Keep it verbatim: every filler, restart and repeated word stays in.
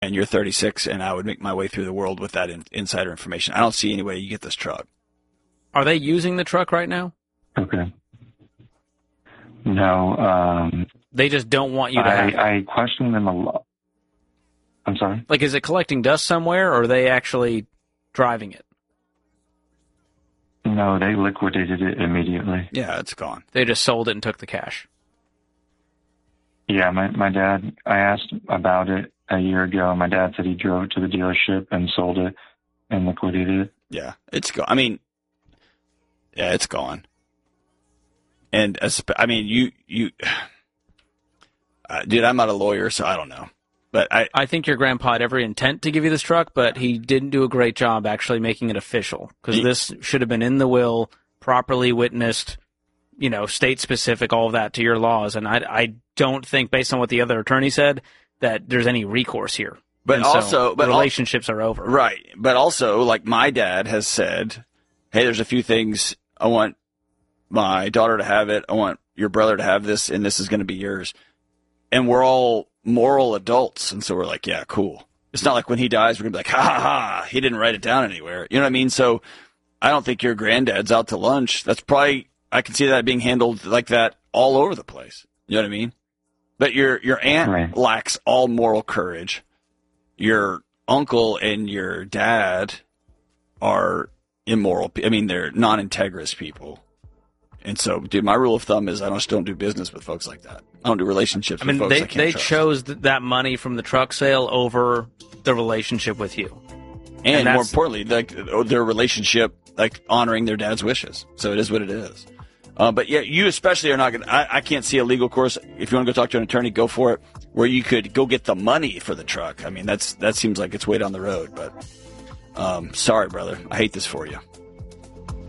and you're thirty-six, and I would make my way through the world with that in, insider information. I don't see any way you get this truck. Are they using the truck right now? Okay. No. Um, they just don't want you to I, have it. I question them a lot. I'm sorry? Like, is it collecting dust somewhere, or are they actually driving it? No, they liquidated it immediately. Yeah, it's gone. They just sold it and took the cash. Yeah, my, my dad, I asked about it a year ago. My dad said he drove it to the dealership and sold it and liquidated it. Yeah, it's gone. I mean, yeah, it's gone. And, I mean, you, you, uh, dude, I'm not a lawyer, so I don't know. But I, I think your grandpa had every intent to give you this truck, but he didn't do a great job actually making it official, because this should have been in the will, properly witnessed, you know, state-specific, all of that to your laws. And I, I don't think, based on what the other attorney said, that there's any recourse here. But and also, so but relationships al- are over. Right. But also, like my dad has said, hey, there's a few things I want my daughter to have it. I want your brother to have this, and this is going to be yours. And we're all moral adults, and so we're like, yeah, cool. It's not like when he dies, we're going to be like, ha, ha, ha, he didn't write it down anywhere. You know what I mean? So I don't think your granddad's out to lunch. That's probably, I can see that being handled like that all over the place. You know what I mean? But your your aunt right. lacks all moral courage. Your uncle and your dad are immoral. I mean, they're non-integrous people. And so, dude, my rule of thumb is I just don't do business with folks like that. I don't do relationships I mean, with folks they, I can't they trust. chose th- that money from the truck sale over the relationship with you. And, And more importantly, like their relationship, like honoring their dad's wishes. So it is what it is. Uh, but yeah, you especially are not going to, I can't see a legal course. If you want to go talk to an attorney, go for it, where you could go get the money for the truck. I mean, that's that seems like it's way down the road. But um, sorry, brother. I hate this for you.